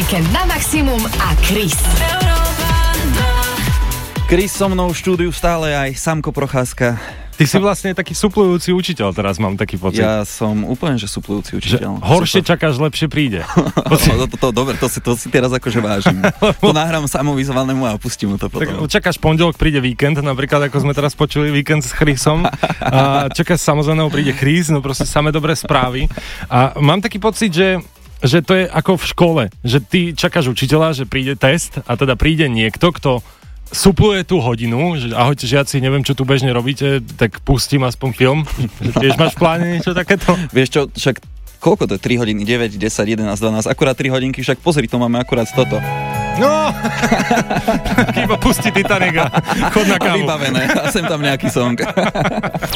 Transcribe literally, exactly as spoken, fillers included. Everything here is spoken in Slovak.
Víkend na maximum a Chris. Chris so mnou v štúdiu stále aj Samko Procházka. Ty si vlastne taký suplujúci učiteľ, teraz mám taký pocit. Ja som úplne, že suplujúci učiteľ. Že horšie Super. Čakáš, lepšie príde. to, to, to, dobre, to si, to si teraz akože vážim. To nahrám samovizuálnemu a pustím mu to potom. Tak čakáš pondelok, príde víkend, napríklad ako sme teraz počuli, víkend s Chrisom. A čakáš samozrejme, príde Chris, no proste samé dobré správy. A mám taký pocit, že že to je ako v škole, že ty čakáš učiteľa, že príde test a teda príde niekto, kto supluje tú hodinu, že ahojte žiaci, neviem, čo tu bežne robíte, tak pustím aspoň film, že tiež máš v pláne niečo takéto? Vieš čo, však koľko to je? tri hodiny, deväť, desať, jedenásť, dvanásť, akurát tri hodinky, však pozri, to máme akurát toto. No, iba pusti Titanic a chod na kávu. A vybavené, a sem tam nejaký song.